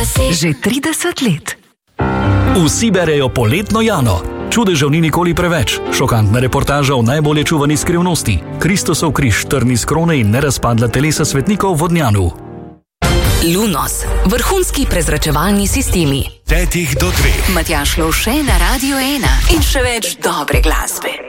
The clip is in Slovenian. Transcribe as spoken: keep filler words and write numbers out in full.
Že trideset let. Vsi berejo Poletno Jano. Čudežev ni nikoli preveč. Šokantna reportaža o najbolje čuvani skrivnosti. Kristusov križ, trni z krone in nerazpadla telesa svetnikov v Vodnjanu. Lunos. Vrhunski prezračevalni sistemi. Petih do dveh. Matjaž Lovše na Radio ena in še več dobre glasbe.